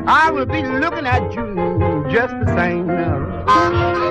I will be looking at you just the same.